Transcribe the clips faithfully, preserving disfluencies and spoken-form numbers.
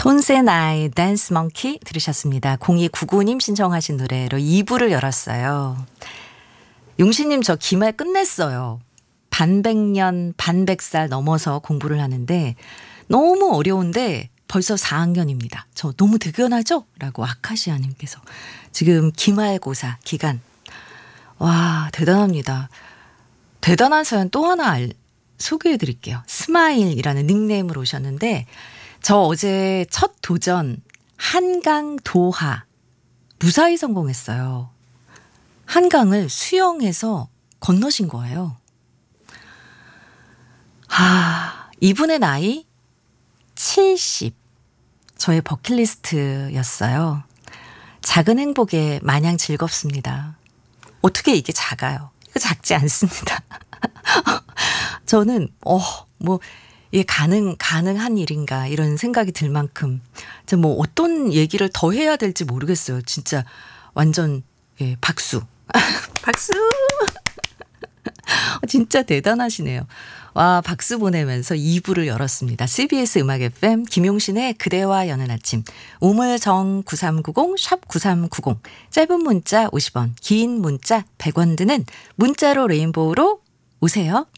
톤센아이 댄스 몽키 들으셨습니다. 공이구구님 신청하신 노래로 이 부를 열었어요. 용신님 저 기말 끝냈어요. 반백년 반백살 넘어서 공부를 하는데 너무 어려운데 벌써 사 학년입니다. 저 너무 대견하죠? 라고 아카시아님께서 지금 기말고사 기간. 와 대단합니다. 대단한 사연 또 하나 알, 소개해드릴게요. 스마일이라는 닉네임으로 오셨는데 저 어제 첫 도전 한강 도하 무사히 성공했어요. 한강을 수영해서 건너신 거예요. 아, 이분의 나이 칠십. 저의 버킷리스트였어요. 작은 행복에 마냥 즐겁습니다. 어떻게 이게 작아요? 이거 작지 않습니다. 저는 어, 뭐 이게 가능 가능한 일인가 이런 생각이 들 만큼 뭐 어떤 얘기를 더 해야 될지 모르겠어요. 진짜 완전 예, 박수. 박수. 진짜 대단하시네요. 와, 박수 보내면서 이 부를 열었습니다. 씨비에스 음악 에프엠 김용신의 그대와 여는 아침. 우물정 구삼구공 샵 구삼구공 짧은 문자 오십 원 긴 문자 백 원 드는 문자로 레인보우로 오세요.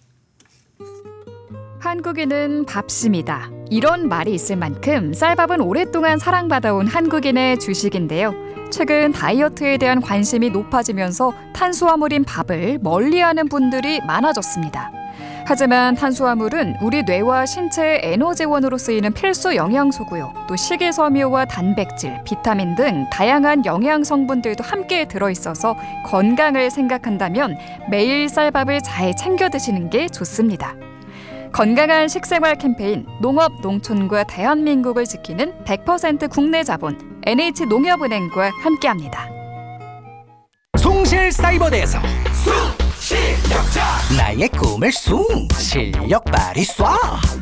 한국인은 밥심이다. 이런 말이 있을 만큼 쌀밥은 오랫동안 사랑받아온 한국인의 주식인데요. 최근 다이어트에 대한 관심이 높아지면서 탄수화물인 밥을 멀리하는 분들이 많아졌습니다. 하지만 탄수화물은 우리 뇌와 신체의 에너지원으로 쓰이는 필수 영양소고요. 또 식이섬유와 단백질, 비타민 등 다양한 영양 성분들도 함께 들어있어서 건강을 생각한다면 매일 쌀밥을 잘 챙겨 드시는 게 좋습니다. 건강한 식생활 캠페인 농업 농촌과 대한민국을 지키는 백 퍼센트 국내 자본 엔에이치농협은행과 함께합니다. 숭실사이버대에서 숭실력자 나의 꿈을 숭 실력 발휘 쏴